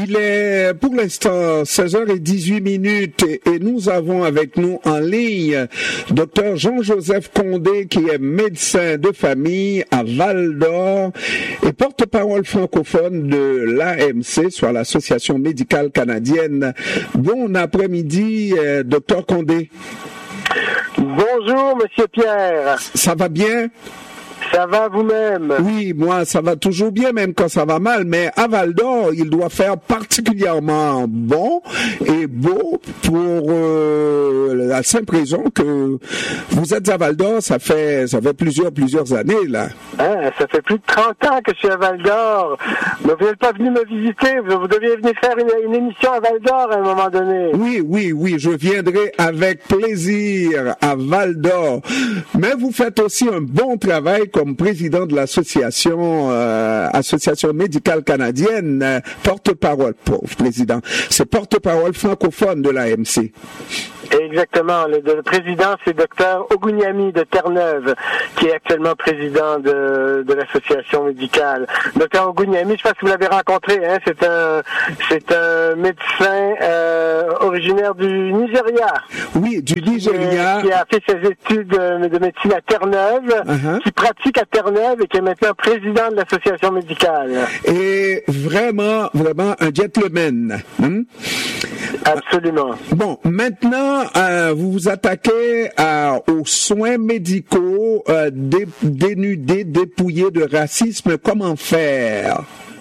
Il est pour l'instant 16h18 et nous avons avec nous en ligne Dr Jean-Joseph Condé qui est médecin de famille à Val-d'Or et porte-parole francophone de l'AMC, soit l'Association médicale canadienne. Bon après-midi, Dr Condé. Bonjour, Monsieur Pierre. Ça va bien? Ça va vous-même? Oui, moi, ça va toujours bien, même quand ça va mal. Mais à Val-d'Or, il doit faire particulièrement bon et beau pour la simple raison que vous êtes à Val-d'Or, ça fait plusieurs années, là. Ah, ça fait plus de 30 ans que je suis à Val-d'Or. Mais vous n'êtes pas venu me visiter. Vous deviez venir faire une émission à Val-d'Or à un moment donné. Oui, je viendrai avec plaisir à Val-d'Or. Mais vous faites aussi un bon travail comme président de l'association Association médicale canadienne, porte-parole, président, c'est porte-parole francophone de l'AMC. Exactement. Le président, c'est Dr Ogunyami de Terre-Neuve, qui est actuellement président de l'association médicale. Dr Ogunyami, je ne sais pas si vous l'avez rencontré, hein, c'est un médecin originaire du Nigeria. Oui, du Nigeria. Qui a fait ses études de médecine à Terre-Neuve, qui pratique à Terre-Neuve et qui est maintenant président de l'association médicale. Et vraiment un gentleman. Hein? Absolument. Bon, maintenant, vous vous attaquez aux soins médicaux dénudés, dépouillés de racisme. Comment faire?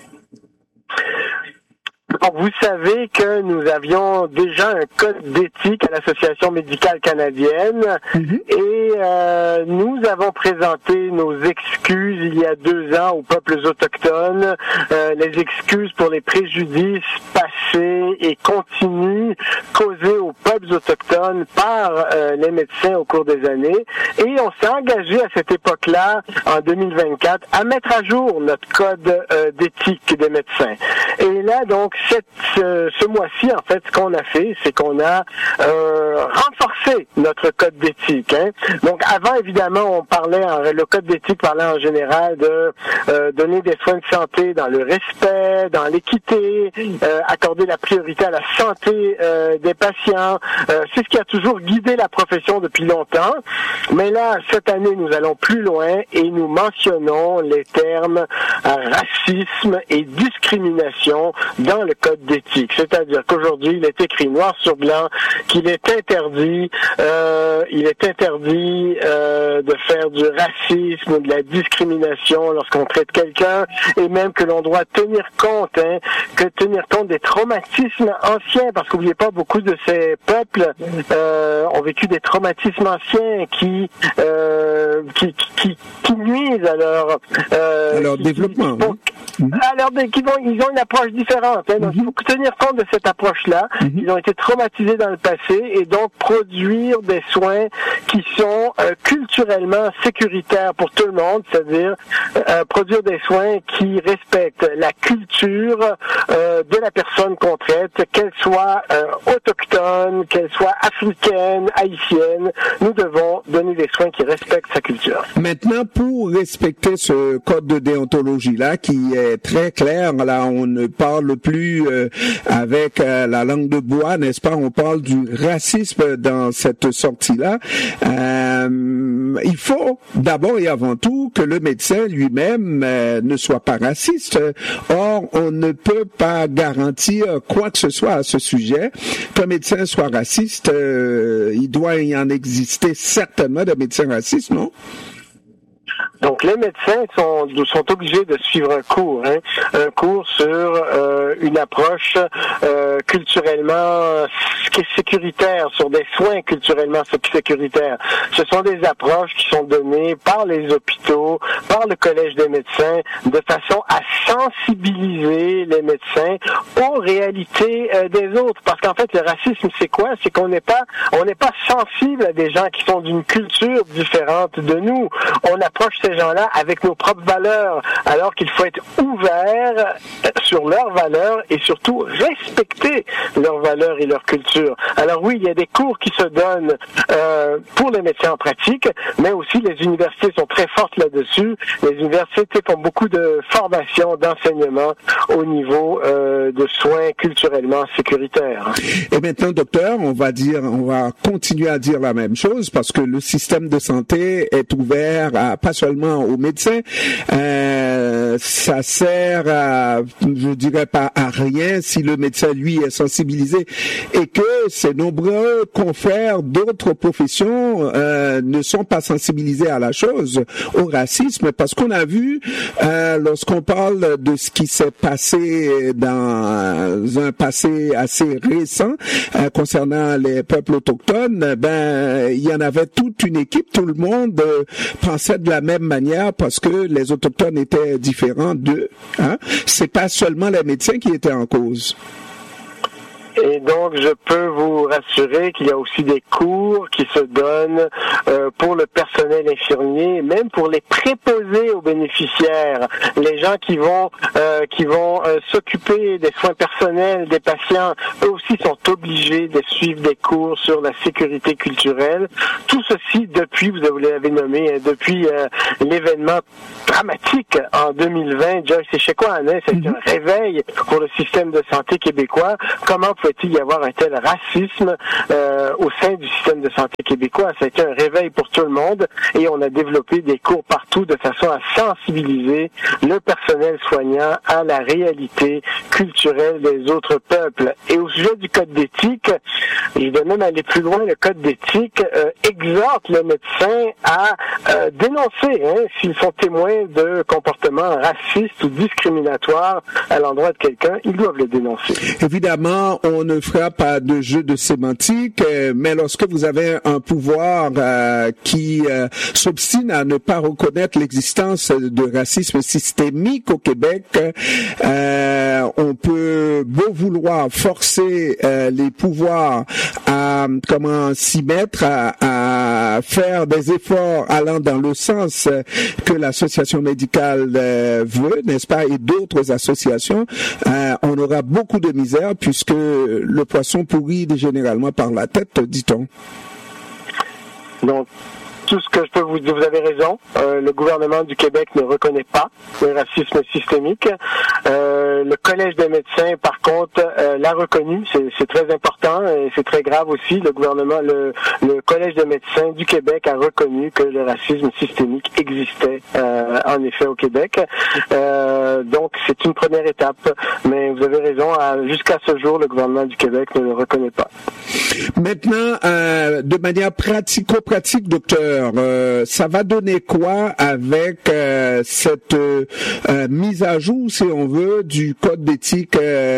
Donc, vous savez que nous avions déjà un code d'éthique à l'Association médicale canadienne et nous avons présenté nos excuses il y a 2 ans aux peuples autochtones, les excuses pour les préjudices passés et continus causés aux peuples autochtones par les médecins au cours des années. Et on s'est engagé à cette époque-là, en 2024, à mettre à jour notre code d'éthique des médecins. Et là, donc, ce mois-ci, en fait, ce qu'on a fait, c'est qu'on a renforcé notre code d'éthique. Hein. Donc, avant, évidemment, le code d'éthique parlait en général de donner des soins de santé dans le respect, dans l'équité, accorder la priorité à la santé des patients. C'est ce qui a toujours guidé la profession depuis longtemps. Mais là, cette année, nous allons plus loin et nous mentionnons les termes racisme et discrimination dans le code d'éthique. C'est-à-dire qu'aujourd'hui, il est écrit noir sur blanc qu'il est interdit de faire du racisme ou de la discrimination lorsqu'on traite quelqu'un et même que l'on doit tenir compte des traumatismes anciens parce qu'oubliez pas, beaucoup de ces peuples ont vécu des traumatismes anciens qui nuisent à leur développement. Ils ont une approche différente. Hein, donc, il faut tenir compte de cette approche-là. Ils ont été traumatisés dans le passé et donc produire des soins qui sont culturellement sécuritaires pour tout le monde, c'est-à-dire produire des soins qui respectent la culture de la personne qu'on traite, qu'elle soit autochtone, qu'elle soit africaine, haïtienne. Nous devons donner des soins qui respectent sa culture. Maintenant, pour respecter ce code de déontologie-là, qui est très clair, là, on ne parle plus avec la langue de bois, n'est-ce pas? On parle du racisme dans cette sortie-là. Il faut d'abord et avant tout que le médecin lui-même ne soit pas raciste. Or, on ne peut pas garantir quoi que ce soit à ce sujet. Qu'un médecin soit raciste, il doit y en exister certainement de médecins racistes, non? Donc, les médecins sont obligés de suivre un cours sur une approche culturellement sécuritaire, sur des soins culturellement sécuritaires. Ce sont des approches qui sont données par les hôpitaux, par le Collège des médecins, de façon à sensibiliser les médecins aux réalités des autres. Parce qu'en fait, le racisme, c'est quoi? C'est qu'on n'est pas sensible à des gens qui sont d'une culture différente de nous. On approche ces gens-là avec nos propres valeurs, alors qu'il faut être ouvert sur leurs valeurs et surtout respecter leurs valeurs et leur culture. Alors oui, il y a des cours qui se donnent pour les médecins en pratique, mais aussi les universités sont très fortes là-dessus. Les universités font beaucoup de formation, d'enseignement au niveau de soins culturellement sécuritaires. Et maintenant, docteur, on va continuer à dire la même chose parce que le système de santé est ouvert pas seulement aux médecins. Ça sert je dirais pas à rien si le médecin, lui, est sensibilisé et que ses nombreux confrères d'autres professions ne sont pas sensibilisés à la chose, au racisme, parce qu'on a vu, lorsqu'on parle de ce qui s'est passé dans un passé assez récent concernant les peuples autochtones, il y en avait toute une équipe, tout le monde pensait de la même manière parce que les autochtones étaient différents d'eux. C'est pas seulement les médecins qui étaient en cause. Et donc, je peux vous rassurer qu'il y a aussi des cours qui se donnent pour le personnel infirmier, même pour les préposés aux bénéficiaires, les gens qui vont s'occuper des soins personnels des patients. Eux aussi sont obligés de suivre des cours sur la sécurité culturelle. Tout ceci depuis, vous l'avez nommé, depuis l'événement dramatique en 2020, Joyce Echequan, c'est un réveil pour le système de santé québécois. Comment peut-il y avoir un tel racisme au sein du système de santé québécois? Ça a été un réveil pour tout le monde et on a développé des cours partout de façon à sensibiliser le personnel soignant à la réalité culturelle des autres peuples. Et au sujet du code d'éthique, je vais même aller plus loin, le code d'éthique exhorte les médecins à dénoncer s'ils sont témoins de comportements racistes ou discriminatoires à l'endroit de quelqu'un, ils doivent le dénoncer. Évidemment, on ne fera pas de jeu de sémantique, mais lorsque vous avez un pouvoir qui s'obstine à ne pas reconnaître l'existence de racisme systémique au Québec, on peut beau vouloir forcer les pouvoirs à s'y mettre, à faire des efforts allant dans le sens que l'association médicale veut, n'est-ce pas, et d'autres associations, on aura beaucoup de misère puisque le poisson pourrit généralement par la tête, dit-on. Donc, tout ce que je peux vous dire, vous avez raison. Le gouvernement du Québec ne reconnaît pas le racisme systémique. Le Collège des médecins, par contre, l'a reconnu. C'est très important et c'est très grave aussi. Le gouvernement, le Collège des médecins du Québec a reconnu que le racisme systémique existait en effet au Québec. Donc, c'est une première étape. Mais vous avez raison. Jusqu'à ce jour, le gouvernement du Québec ne le reconnaît pas. Maintenant, de manière pratico-pratique, docteur, ça va donner quoi avec cette mise à jour, si on veut, du code d'éthique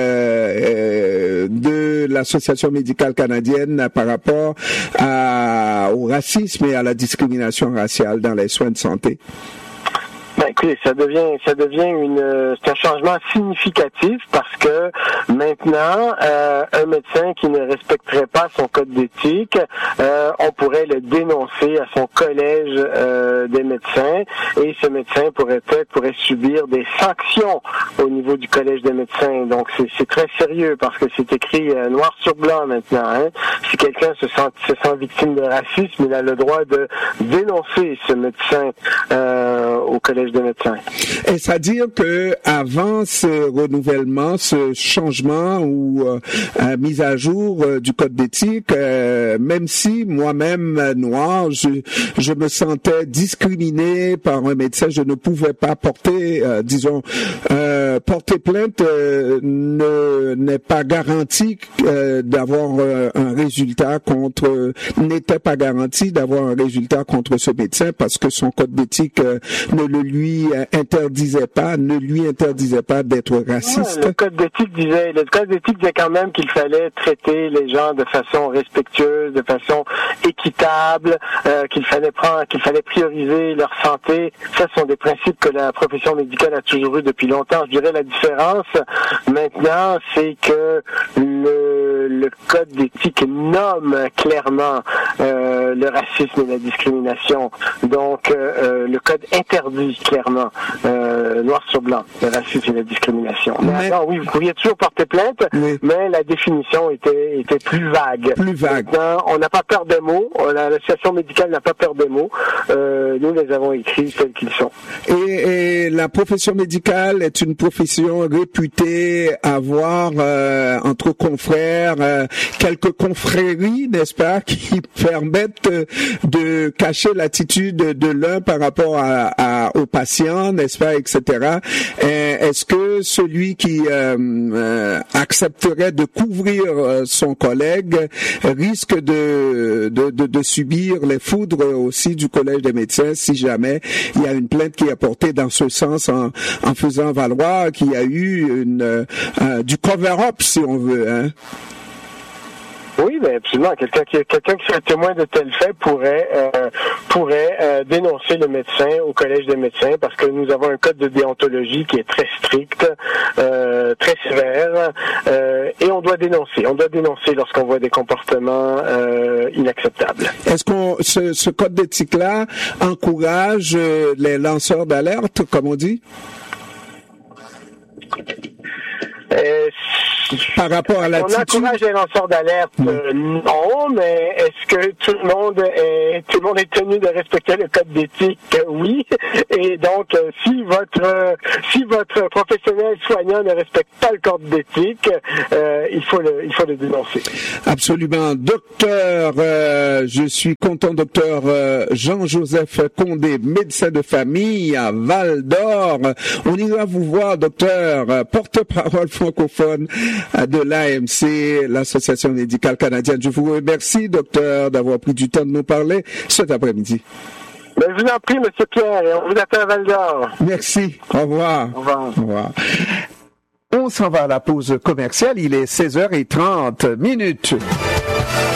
de l'Association médicale canadienne par rapport au racisme et à la discrimination raciale dans les soins de santé? Écoutez, ça devient c'est un changement significatif parce que maintenant, un médecin qui ne respecterait pas son code d'éthique, on pourrait le dénoncer à son collège des médecins et ce médecin pourrait subir des sanctions au niveau du collège des médecins. Donc c'est très sérieux parce que c'est écrit noir sur blanc maintenant. Si quelqu'un se sent victime de racisme, il a le droit de dénoncer ce médecin au collège des médecins. Et c'est-à-dire que avant ce renouvellement, ce changement ou mise à jour du code d'éthique, même si moi-même noir, je me sentais discriminé par un médecin, je ne pouvais pas porter, porter plainte n'est pas garanti d'avoir un résultat n'était pas garanti d'avoir un résultat contre ce médecin parce que son code d'éthique ne lui interdisait pas d'être raciste. Le code d'éthique disait quand même qu'il fallait traiter les gens de façon respectueuse, de façon équitable, qu'il fallait prioriser leur santé. Ça, ce sont des principes que la profession médicale a toujours eu depuis longtemps. Je dirais la différence maintenant, c'est que le code d'éthique nomme clairement le racisme et la discrimination. Donc, le code interdit clairement, noir sur blanc, le racisme et la discrimination. Mais alors, oui, vous pouviez toujours porter plainte, mais la définition était plus vague. Plus vague. Maintenant, on n'a pas peur des mots. L'association médicale n'a pas peur des mots. Nous les avons écrits tels qu'ils sont. Et la profession médicale est une profession réputée avoir entre confrères quelques confréries, n'est-ce pas, qui permettent de cacher l'attitude de l'un par rapport aux patients, n'est-ce pas, etc. Est-ce que celui qui accepterait de couvrir son collègue risque de subir les foudres aussi du Collège des médecins si jamais il y a une plainte qui est portée dans ce sens en faisant valoir qu'il y a eu du cover-up, si on veut, hein? Oui, mais absolument. Quelqu'un qui serait témoin de tels faits pourrait dénoncer le médecin au Collège des médecins parce que nous avons un code de déontologie qui est très strict, très sévère, et on doit dénoncer. On doit dénoncer lorsqu'on voit des comportements inacceptables. Est-ce que ce code d'éthique-là encourage les lanceurs d'alerte, comme on dit? Par rapport à l'attitude. On encourage les lanceurs d'alerte, non, mais est-ce que tout le monde est tenu de respecter le code d'éthique? Oui. Et donc, si votre professionnel soignant ne respecte pas le code d'éthique, il faut le dénoncer. Absolument. Docteur, je suis content, docteur Jean-Joseph Condé, médecin de famille à Val-d'Or. On ira vous voir, docteur, porte-parole francophone de l'AMC, l'Association médicale canadienne. Je vous remercie, docteur, d'avoir pris du temps de nous parler cet après-midi. Ben, je vous en prie, M. Pierre, et on vous attend à Val-d'Or. Merci. Au revoir. Au revoir. Au revoir. On s'en va à la pause commerciale. Il est 16h30.